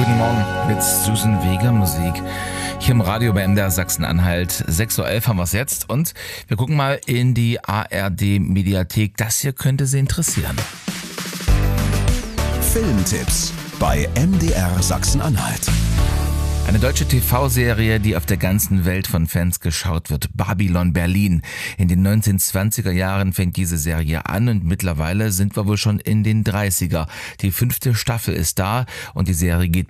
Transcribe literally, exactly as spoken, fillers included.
Guten Morgen mit Susan Weger Musik. Hier im Radio bei M D R Sachsen-Anhalt. sechs Uhr elf haben wir es jetzt und wir gucken mal in die A R D-Mediathek. Das hier könnte Sie interessieren. Filmtipps bei M D R Sachsen-Anhalt. Eine deutsche T V-Serie, die auf der ganzen Welt von Fans geschaut wird. Babylon Berlin. In den neunzehnhundertzwanziger Jahren fängt diese Serie an und mittlerweile sind wir wohl schon in den dreißiger. Die fünfte Staffel ist da und die Serie geht